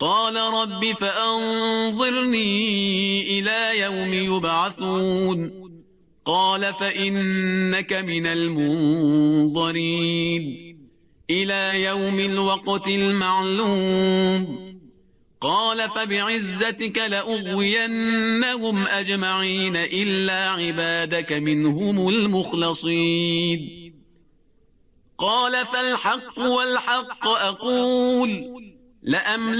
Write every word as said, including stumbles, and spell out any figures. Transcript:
قال رب فأنظرني إلى يوم يبعثون قال فإنك من المنظرين إلى يوم الوقت المعلوم قال فبعزتك لأغوينهم أجمعين إلا عبادك منهم المخلصين قال فالحق والحق أقول لأملأ